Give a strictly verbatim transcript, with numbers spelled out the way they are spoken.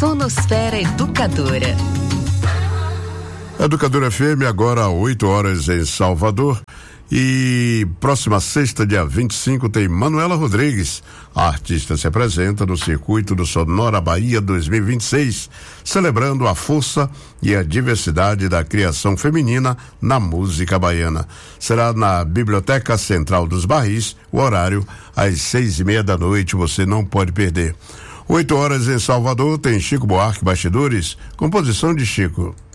Sonosfera Educadora. Educadora F M, agora oito horas em Salvador. E próxima sexta, dia vinte e cinco, tem Manuela Rodrigues. A artista se apresenta no circuito do Sonora Bahia dois mil e vinte e seis, celebrando a força e a diversidade da criação feminina na música baiana. Será na Biblioteca Central dos Barris, o horário às seis e meia da noite, você não pode perder. Oito horas em Salvador, tem Chico Buarque Bastidores, composição de Chico.